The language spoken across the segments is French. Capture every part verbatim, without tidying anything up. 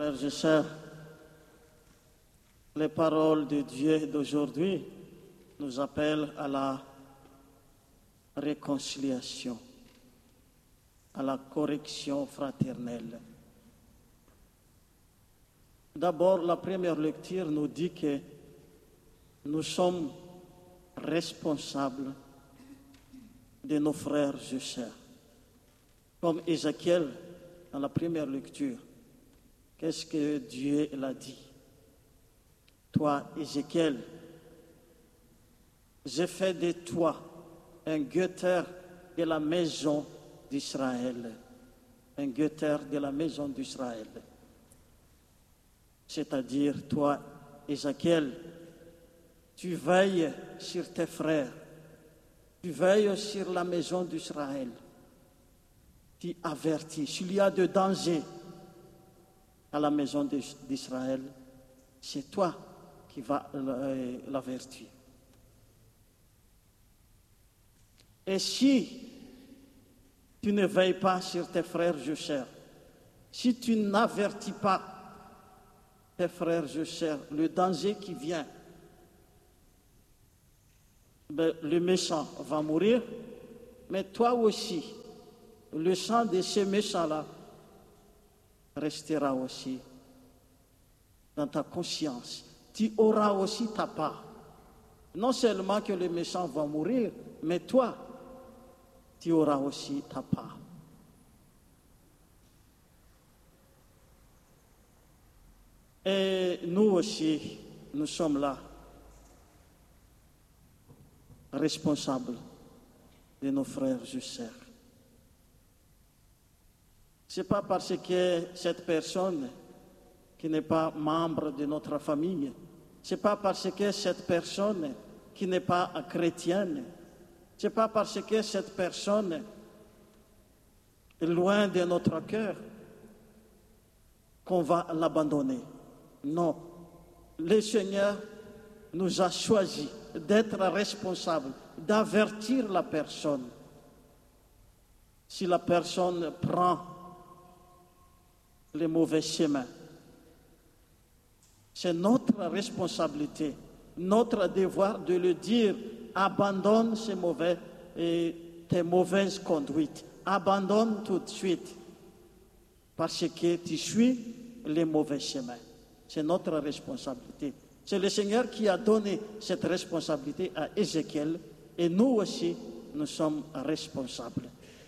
Frères et sœurs, les paroles de Dieu d'aujourd'hui nous appellent à la réconciliation, à la correction fraternelle. D'abord, la première lecture nous dit que nous sommes responsables de nos frères et sœurs. Comme Ézéchiel, dans la première lecture, qu'est-ce que Dieu l'a dit? Toi, Ézéchiel, j'ai fait de toi un guetteur de la maison d'Israël. Un guetteur de la maison d'Israël. C'est-à-dire, toi, Ézéchiel, tu veilles sur tes frères, tu veilles sur la maison d'Israël, tu avertis. S'il y a de danger à la maison d'Israël, c'est toi qui vas l'avertir. Et si tu ne veilles pas sur tes frères et sœurs, si tu n'avertis pas tes frères et sœurs, le danger qui vient, ben, le méchant va mourir, mais toi aussi, le sang de ces méchants-là restera aussi dans ta conscience. Tu auras aussi ta part. Non seulement que le méchant va mourir, mais toi, tu auras aussi ta part. Et nous aussi, nous sommes là, responsables de nos frères et sœurs. Ce n'est pas parce que cette personne qui n'est pas membre de notre famille, ce n'est pas parce que cette personne qui n'est pas chrétienne, ce n'est pas parce que cette personne est loin de notre cœur qu'on va l'abandonner. Non, le Seigneur nous a choisi d'être responsables, d'avertir la personne. Si la personne prend le mauvais chemin, c'est notre responsabilité, notre devoir de le dire, abandonne ces mauvais et tes mauvaises conduites, abandonne tout de suite, parce que tu suis les mauvais chemins. C'est notre responsabilité. C'est le Seigneur qui a donné cette responsabilité à Ézéchiel, et nous aussi, nous sommes responsables.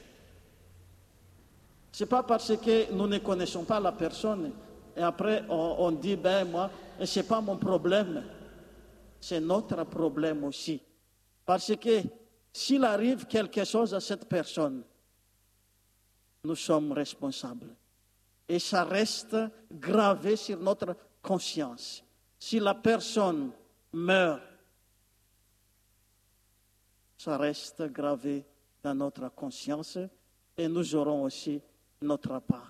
Ce n'est pas parce que nous ne connaissons pas la personne, et après on, on dit, ben moi, ce n'est pas mon problème. C'est notre problème aussi. Parce que s'il arrive quelque chose à cette personne, nous sommes responsables. Et ça reste gravé sur notre conscience. Si la personne meurt, ça reste gravé dans notre conscience et nous aurons aussi notre part.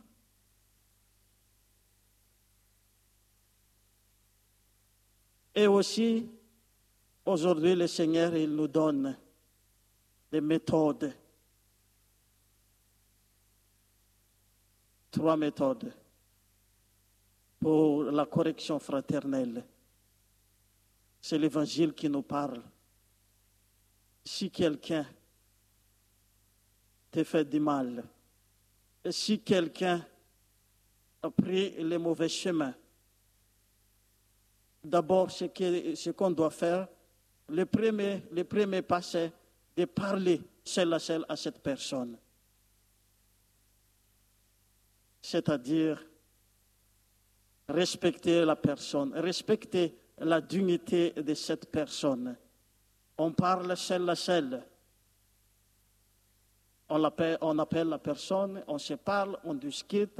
Et aussi, aujourd'hui, le Seigneur, il nous donne des méthodes. Trois méthodes pour la correction fraternelle. C'est l'Évangile qui nous parle. Si quelqu'un te fait du mal, et si quelqu'un a pris le mauvais chemin, d'abord, ce, que, ce qu'on doit faire, le premier, le premier pas, c'est de parler seul à seul à cette personne. C'est-à-dire respecter la personne, respecter la dignité de cette personne. On parle seul à seul. On appelle, on appelle la personne, on se parle, on discute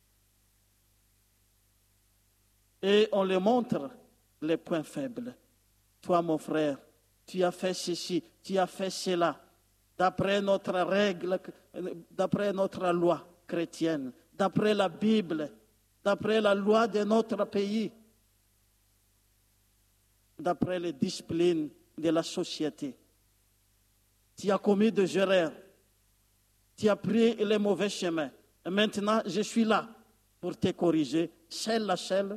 et on lui montre les points faibles. Toi, mon frère, tu as fait ceci, tu as fait cela, d'après notre règle, d'après notre loi chrétienne, d'après la Bible, d'après la loi de notre pays, d'après les disciplines de la société. Tu as commis des erreurs, tu as pris les mauvais chemins. Et maintenant, je suis là pour te corriger, seul à seul.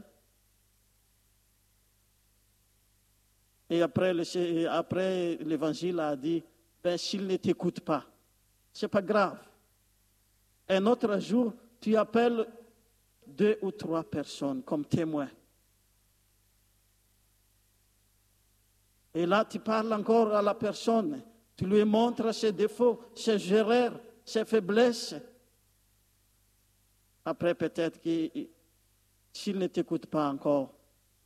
Et après, le, après l'évangile a dit, ben, s'il ne t'écoute pas, ce n'est pas grave. Un autre jour, tu appelles deux ou trois personnes comme témoins. Et là, tu parles encore à la personne. Tu lui montres ses défauts, ses erreurs, ses faiblesses. Après, peut-être que s'il ne t'écoute pas encore,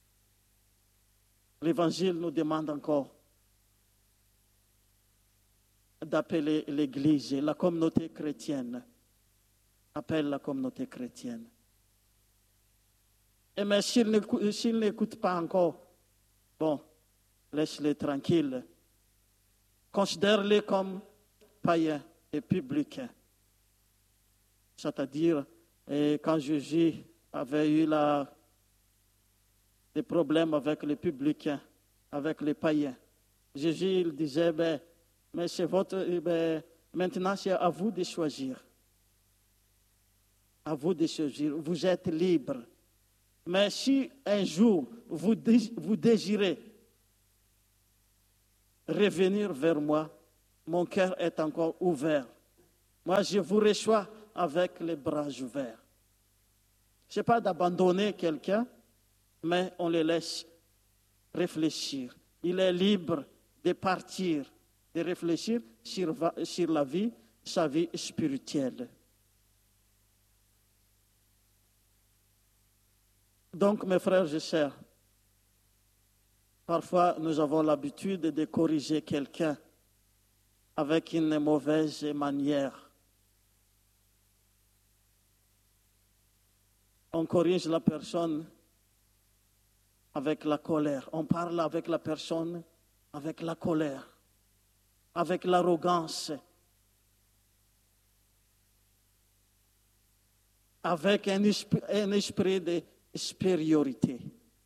l'Évangile nous demande encore d'appeler l'Église, la communauté chrétienne. Appelle la communauté chrétienne. Et mais s'il n'écoute, s'il n'écoute pas encore, bon, laisse-les tranquilles. Considère-les comme païens et publicains. C'est-à-dire, et quand Jésus avait eu la, des problèmes avec les publicains, avec les païens, Jésus il disait, ben, mais c'est votre, ben, maintenant c'est à vous de choisir. À vous de choisir. Vous êtes libre. Mais si un jour vous, vous désirez revenir vers moi, mon cœur est encore ouvert. Moi, je vous reçois avec les bras ouverts. Ce n'est pas d'abandonner quelqu'un, mais on le laisse réfléchir. Il est libre de partir, de réfléchir sur, sur la vie, sa vie spirituelle. Donc, mes frères et sœurs, parfois nous avons l'habitude de corriger quelqu'un avec une mauvaise manière. On corrige la personne avec la colère. On parle avec la personne avec la colère, avec l'arrogance, avec un esprit, un esprit de supériorité.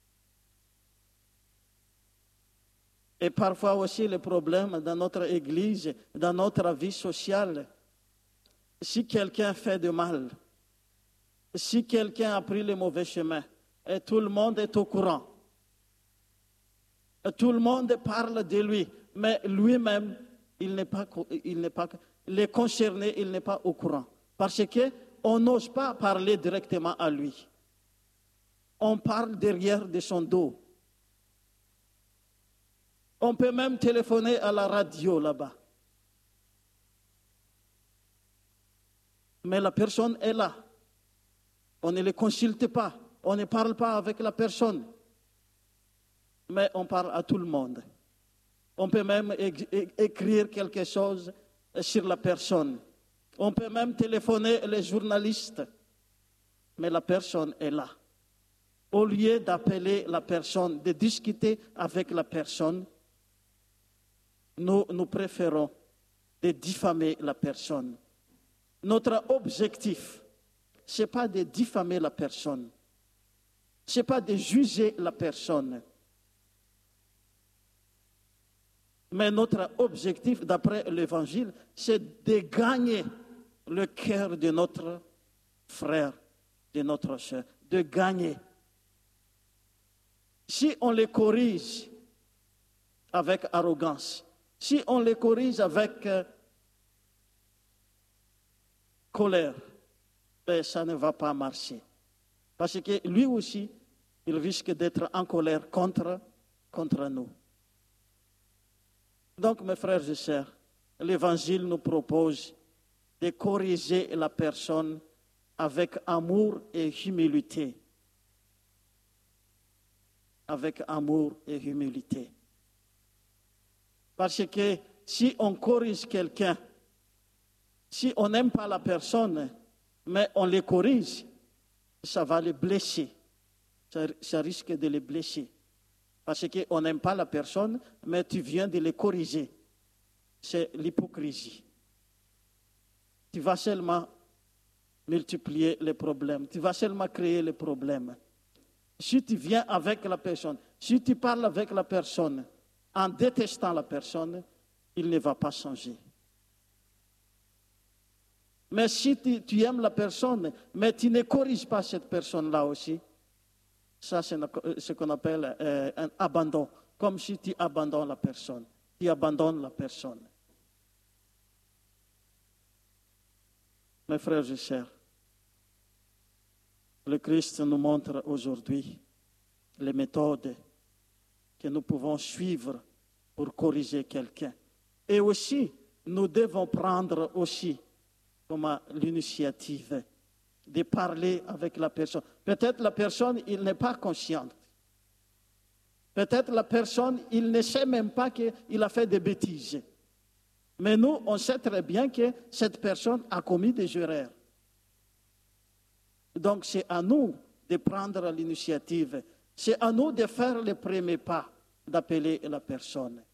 Et parfois aussi le problème dans notre église, dans notre vie sociale, si quelqu'un fait de mal, si quelqu'un a pris le mauvais chemin, et tout le monde est au courant, et tout le monde parle de lui, mais lui-même, il n'est pas, il n'est pas, les concernés, il n'est pas au courant. Parce qu'on n'ose pas parler directement à lui. On parle derrière de son dos. On peut même téléphoner à la radio là-bas. Mais la personne est là. On ne le consulte pas. On ne parle pas avec la personne. Mais on parle à tout le monde. On peut même écrire quelque chose sur la personne. On peut même téléphoner les journalistes. Mais la personne est là. Au lieu d'appeler la personne, de discuter avec la personne, nous, nous préférons de diffamer la personne. Notre objectif, ce n'est pas de diffamer la personne. Ce n'est pas de juger la personne. Mais notre objectif, d'après l'Évangile, c'est de gagner le cœur de notre frère, de notre sœur, de gagner. Si on les corrige avec arrogance, si on les corrige avec euh, colère, ben, ça ne va pas marcher. Parce que lui aussi, il risque d'être en colère contre, contre nous. Donc, mes frères et sœurs, l'Évangile nous propose de corriger la personne avec amour et humilité. Avec amour et humilité. Parce que si on corrige quelqu'un, si on n'aime pas la personne, mais on le corrige, ça va le blesser. Ça, ça risque de le blesser. Parce qu'on n'aime pas la personne, mais tu viens de le corriger. C'est l'hypocrisie. Tu vas seulement multiplier les problèmes. Tu vas seulement créer les problèmes. Si tu viens avec la personne, si tu parles avec la personne, en détestant la personne, il ne va pas changer. Mais si tu, tu aimes la personne, mais tu ne corriges pas cette personne-là aussi, ça c'est ce qu'on appelle euh, un abandon. Comme si tu abandonnes la personne. Tu abandonnes la personne. Mes frères et sœurs, le Christ nous montre aujourd'hui les méthodes que nous pouvons suivre pour corriger quelqu'un. Et aussi, nous devons prendre aussi comme l'initiative de parler avec la personne. Peut-être la personne, il n'est pas consciente. Peut-être la personne, il ne sait même pas qu'il a fait des bêtises. Mais nous, on sait très bien que cette personne a commis des erreurs. Donc c'est à nous de prendre l'initiative. C'est à nous de faire le premier pas, d'appeler la personne.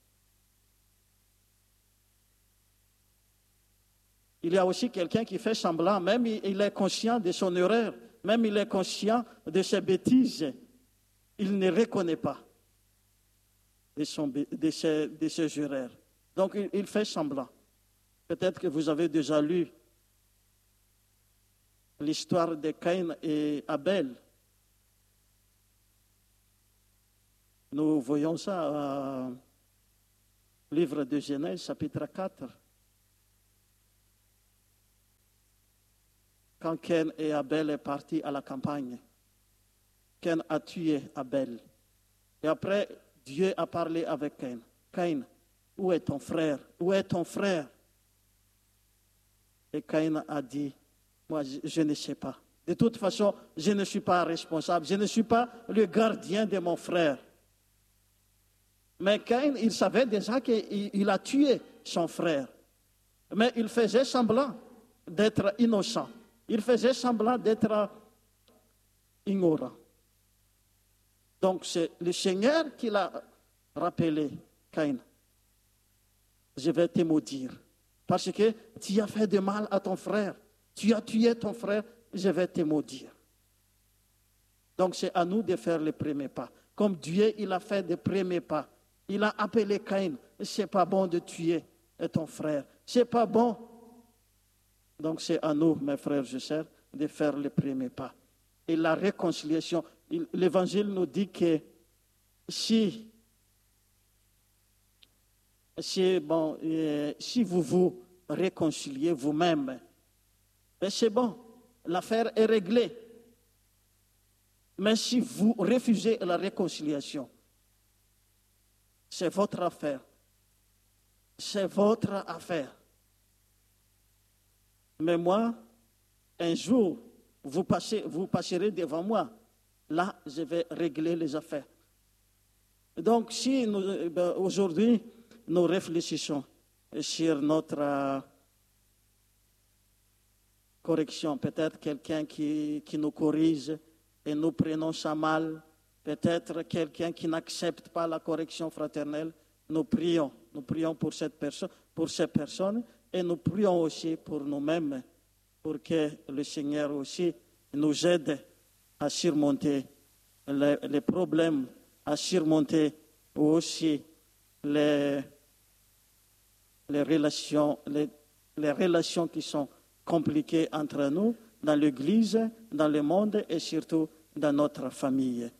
Il y a aussi quelqu'un qui fait semblant, même il est conscient de son erreur, même il est conscient de ses bêtises, il ne reconnaît pas de, son, de, ses, de ses erreurs. Donc il, il fait semblant. Peut-être que vous avez déjà lu l'histoire de Caïn et Abel. Nous voyons ça au livre de Genèse, chapitre quatre. Quand Caïn et Abel sont partis à la campagne, Caïn a tué Abel. Et après, Dieu a parlé avec Caïn. Caïn, où est ton frère? Où est ton frère? Et Caïn a dit, moi, je, je ne sais pas. De toute façon, je ne suis pas responsable. Je ne suis pas le gardien de mon frère. Mais Caïn, il savait déjà qu'il il a tué son frère. Mais il faisait semblant d'être innocent. Il faisait semblant d'être ignorant. Donc c'est le Seigneur qui l'a rappelé, Caïn. Je vais te maudire. Parce que tu as fait de mal à ton frère. Tu as tué ton frère, je vais te maudire. Donc c'est à nous de faire les premiers pas. Comme Dieu, il a fait des premiers pas. Il a appelé Caïn. C'est pas bon de tuer ton frère. C'est pas bon. Donc c'est à nous, mes frères et sœurs, de faire les premiers pas. Et la réconciliation, l'Évangile nous dit que si, si, bon, euh, si vous vous réconciliez vous-même, ben c'est bon, l'affaire est réglée. Mais si vous refusez la réconciliation, c'est votre affaire. C'est votre affaire. Mais moi, un jour, vous, passez, vous passerez devant moi. Là, je vais régler les affaires. Donc, si nous, ben, aujourd'hui, nous réfléchissons sur notre euh, correction, peut-être quelqu'un qui, qui nous corrige et nous prenons ça mal, peut-être quelqu'un qui n'accepte pas la correction fraternelle, nous prions. Nous prions pour cette personne, pour ces personnes. Et nous prions aussi pour nous-mêmes, pour que le Seigneur aussi nous aide à surmonter les, les problèmes, à surmonter aussi les, les, relations, les, les relations qui sont compliquées entre nous, dans l'Église, dans le monde et surtout dans notre famille.